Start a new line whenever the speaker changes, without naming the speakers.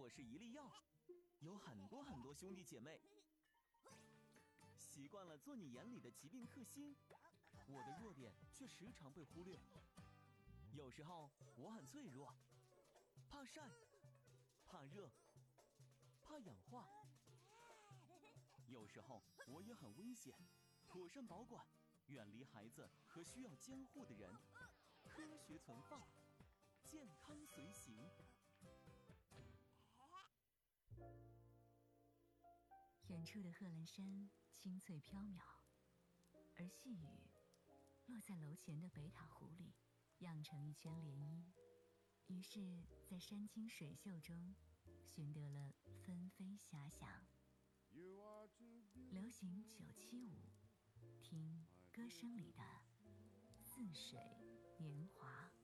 我是一粒药，有很多兄弟姐妹。习惯了做你眼里的疾病克星，我的弱点却时常被忽略。有时候我很脆弱，怕晒，怕热，怕氧化。有时候我也很危险，妥善保管，远离孩子和需要监护的人，科学存放，健康随行。
远处的贺兰山青翠飘渺，而细雨落在楼前的北塔湖里，漾成一圈涟漪。于是，在山清水秀中，寻得了纷飞遐想。流行975，听歌声里的似水年华。